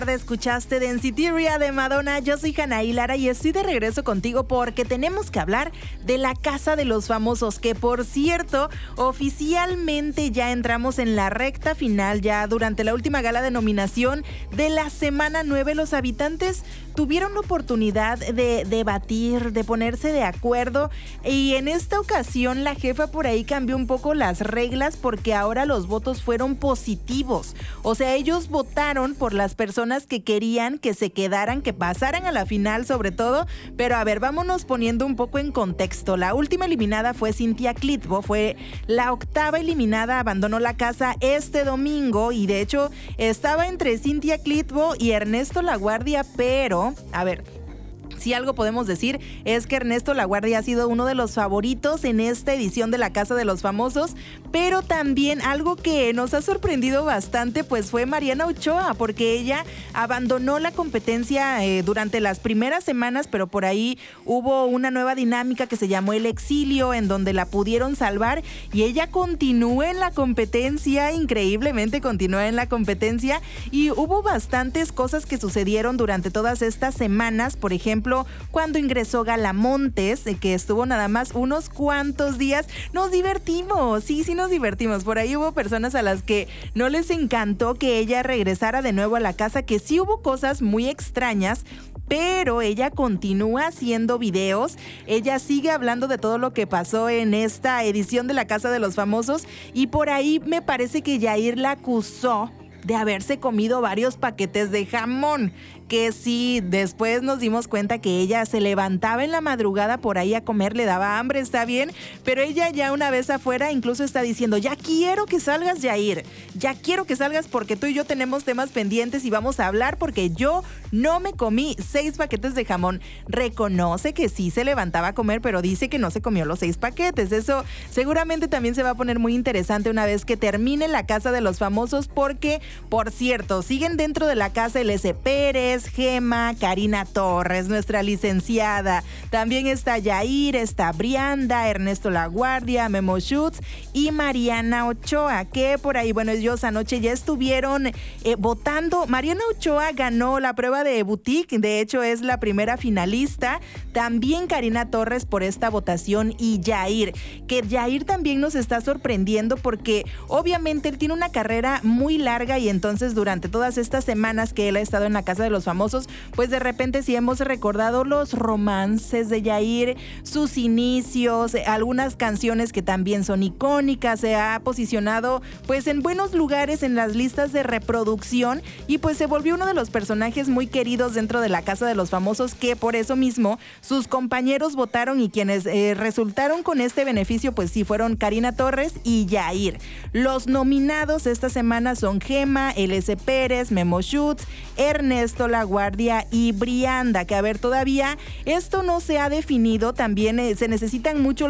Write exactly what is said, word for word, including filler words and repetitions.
Escuchaste Densiteria de Madonna. Yo soy Janaí Lara y estoy de regreso contigo porque tenemos que hablar de la Casa de los Famosos, que por cierto, oficialmente ya entramos en la recta final. Ya durante la última gala de nominación de la semana nueve, los habitantes tuvieron la oportunidad de debatir, de ponerse de acuerdo, y en esta ocasión la jefa por ahí cambió un poco las reglas porque ahora los votos fueron positivos. O sea, ellos votaron por las personas que querían que se quedaran, que pasaran a la final sobre todo. Pero a ver, vámonos poniendo un poco en contexto. La última eliminada fue Cynthia Clitbo, fue la octava eliminada, abandonó la casa este domingo y de hecho estaba entre Cynthia Clitbo y Ernesto Laguardia, pero a ver, si algo podemos decir es que Ernesto Laguardia ha sido uno de los favoritos en esta edición de la Casa de los Famosos, pero también algo que nos ha sorprendido bastante pues fue Mariana Ochoa, porque ella abandonó la competencia eh, durante las primeras semanas, pero por ahí hubo una nueva dinámica que se llamó El Exilio, en donde la pudieron salvar y ella continúa en la competencia, increíblemente continúa en la competencia, y hubo bastantes cosas que sucedieron durante todas estas semanas. Por ejemplo, cuando ingresó Gala Montes, que estuvo nada más unos cuantos días, nos divertimos, sí, sí nos divertimos. Por ahí hubo personas a las que no les encantó que ella regresara de nuevo a la casa, que sí hubo cosas muy extrañas, pero ella continúa haciendo videos, ella sigue hablando de todo lo que pasó en esta edición de la Casa de los Famosos, y por ahí me parece que Yair la acusó de haberse comido varios paquetes de jamón, que sí, después nos dimos cuenta que ella se levantaba en la madrugada por ahí a comer, le daba hambre, está bien, pero ella ya una vez afuera incluso está diciendo, ya quiero que salgas, Yair, ya quiero que salgas porque tú y yo tenemos temas pendientes y vamos a hablar porque yo no me comí seis paquetes de jamón. Reconoce que sí se levantaba a comer, pero dice que no se comió los seis paquetes. Eso seguramente también se va a poner muy interesante una vez que termine la Casa de los Famosos, porque, por cierto, siguen dentro de la casa L S Pérez, Gema, Karina Torres, nuestra licenciada. También está Yair, está Brianda, Ernesto Laguardia, Memo Schutz y Mariana Ochoa, que por ahí, bueno, ellos anoche ya estuvieron eh, votando. Mariana Ochoa ganó la prueba de boutique, de hecho es la primera finalista. También Karina Torres por esta votación y Yair, que Yair también nos está sorprendiendo porque obviamente él tiene una carrera muy larga y entonces durante todas estas semanas que él ha estado en la Casa de los Famosos, pues de repente sí hemos recordado los romances de Yair, sus inicios, algunas canciones que también son icónicas, se ha posicionado pues en buenos lugares en las listas de reproducción y pues se volvió uno de los personajes muy queridos dentro de la Casa de los Famosos, que por eso mismo sus compañeros votaron y quienes eh, resultaron con este beneficio pues sí fueron Karina Torres y Yair. Los nominados esta semana son Gema, L S Pérez, Memo Schutz, Ernesto Laguardia y Brianda, que a ver, todavía esto no se ha definido, también eh, se necesitan mucho